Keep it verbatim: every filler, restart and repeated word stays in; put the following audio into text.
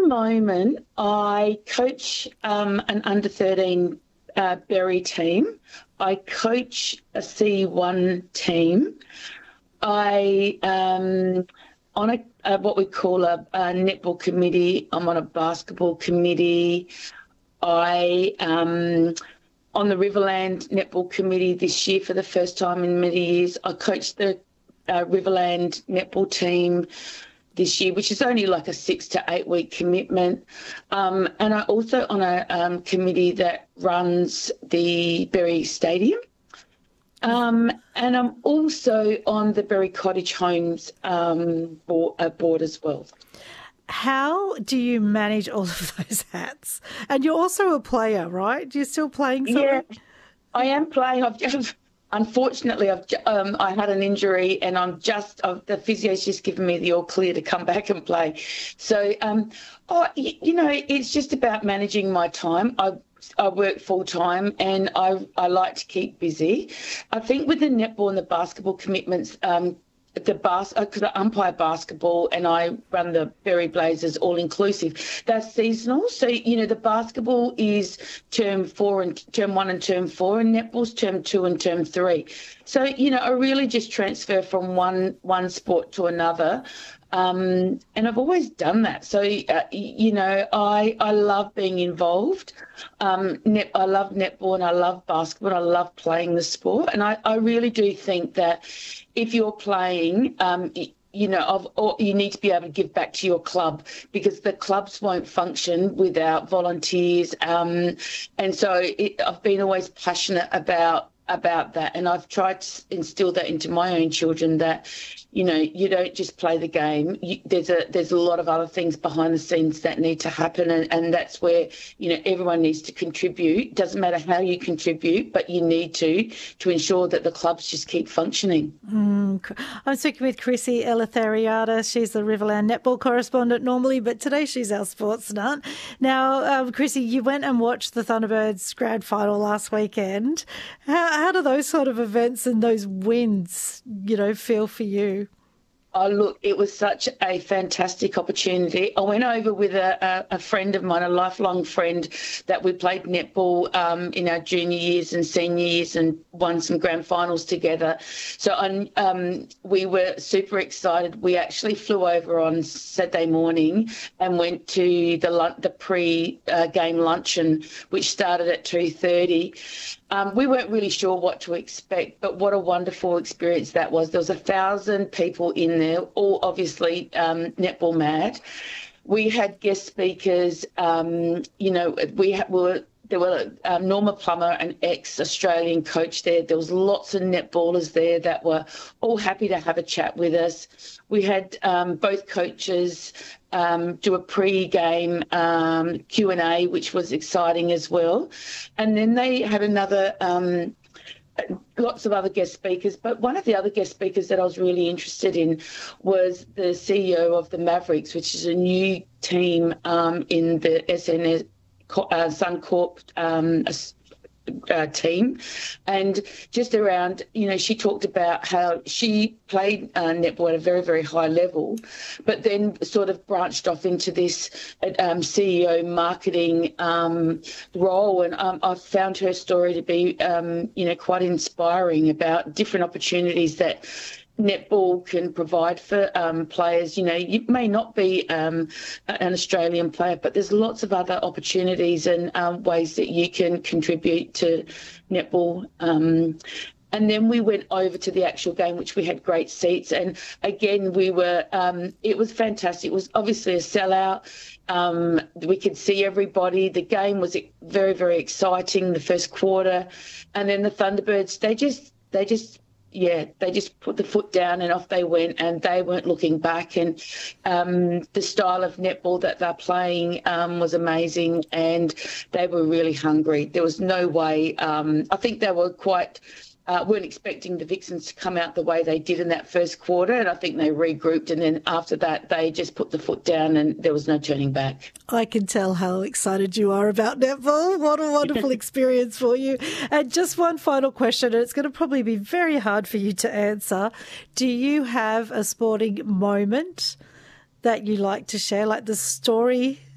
moment, I coach um, an under thirteen uh, Berry team. I coach a C one team. I um, on a, a what we call a, a netball committee. I'm on a basketball committee. I um, on the Riverland netball committee this year for the first time in many years. I coached the uh, Riverland netball team this year, which is only like a six to eight week commitment. Um, and I also on a um, committee that runs the Berry Stadium. Um, and I'm also on the Berry Cottage Homes um, board, uh, board as well. How do you manage all of those hats? And you're also a player, right? You're still playing something? Yeah, I am playing. I've just, unfortunately, I've um, I had an injury, and I'm just I've, the physio's just given me the all clear to come back and play. So, um, oh, you, you know, it's just about managing my time. I I work full time, and I I like to keep busy. I think with the netball and the basketball commitments. Um, The bas because I umpire basketball and I run the Berry Blazers all inclusive. They're seasonal, so you know the basketball is term four and term one and term four, and netball's term two and term three. So you know I really just transfer from one one sport to another, um, and I've always done that. So uh, you know I I love being involved. Um, net, I love netball and I love basketball. And I love playing the sport, and I I really do think that. If you're playing, um, you know, of, or you need to be able to give back to your club because the clubs won't function without volunteers. Um, and so it, I've been always passionate about about that, and I've tried to instill that into my own children that, you know, you don't just play the game. You, there's a there's a lot of other things behind the scenes that need to happen, and, and that's where, you know, everyone needs to contribute. Doesn't matter how you contribute, but you need to to ensure that the clubs just keep functioning. Mm. I'm speaking with Chrissy Eleftheriou. She's the Riverland netball correspondent normally, but today she's our sports nut. Now, um, Chrissy, you went and watched the Thunderbirds grand final last weekend. How, how do those sort of events and those wins, you know, feel for you? Oh, look, it was such a fantastic opportunity. I went over with a, a, a friend of mine, a lifelong friend, that we played netball um, in our junior years and senior years and won some grand finals together. So um, we were super excited. We actually flew over on Saturday morning and went to the, the pre-game uh, luncheon, which started at two thirty. Um, we weren't really sure what to expect, but what a wonderful experience that was. There was a thousand people in there, all obviously um, netball mad. We had guest speakers. Um, you know, we ha- were there were um, Norma Plummer, an ex-Australian coach there. There was lots of netballers there that were all happy to have a chat with us. We had um, both coaches um, do a pre-game um, Q and A, which was exciting as well. And then they had another, um, lots of other guest speakers. But one of the other guest speakers that I was really interested in was the C E O of the Mavericks, which is a new team um, in the S N S uh, Suncorp um, Uh, team, and just around, you know, she talked about how she played uh, netball at a very, very high level, but then sort of branched off into this um, C E O marketing um, role, and um, I found her story to be, um, you know, quite inspiring about different opportunities that netball can provide for um, players. You know, you may not be um, an Australian player, but there's lots of other opportunities and um, ways that you can contribute to netball. Um, and then we went over to the actual game, which we had great seats. And again, we were, um, it was fantastic. It was obviously a sellout. Um, we could see everybody. The game was very, very exciting, the first quarter. And then the Thunderbirds, they just, they just, yeah, they just put the foot down and off they went, and they weren't looking back. And um, the style of netball that they're playing um, was amazing, and they were really hungry. There was no way. Um, I think they were quite uh, weren't expecting the Vixens to come out the way they did in that first quarter, and I think they regrouped, and then after that they just put the foot down and there was no turning back. I can tell how excited you are about netball. What a wonderful experience for you. And just one final question, and it's going to probably be very hard for you to answer. Do you have a sporting moment that you like to share, like the story